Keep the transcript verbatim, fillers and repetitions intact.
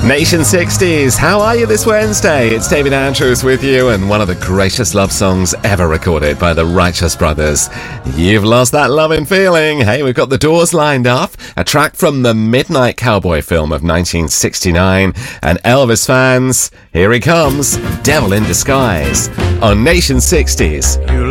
Nation sixties, how are you this Wednesday? It's David Andrews with you, and one of the greatest love songs ever recorded by the Righteous Brothers. You've lost that loving feeling. Hey, we've got the Doors lined up, a track from the Midnight Cowboy film of nineteen sixty-nine, and Elvis fans, here he comes, Devil in Disguise, on Nation sixties. You